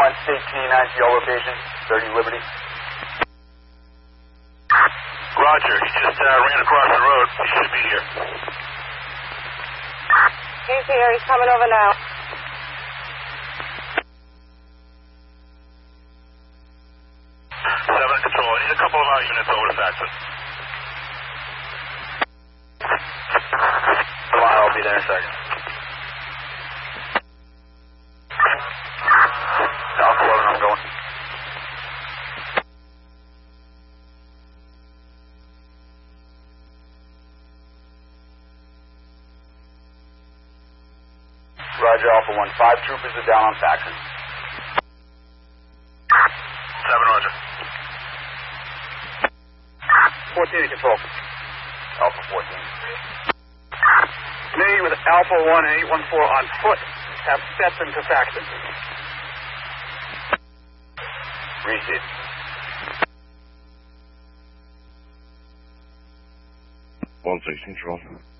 on State K9 to your location, 30 Liberty. Roger, he just ran across the road. He should be here. He's here. He's coming over now. Seven Control. I need a couple of our units over to Saxon. Come on, I'll be there in a second. South 11, I'm going. Roger, Alpha 1. 5 troopers are down on Saxon. 7, Roger. 14 in control. Alpha 14. Me with Alpha 1 and 814 on foot have stepped into Saxon. Receive. 1-6 Control.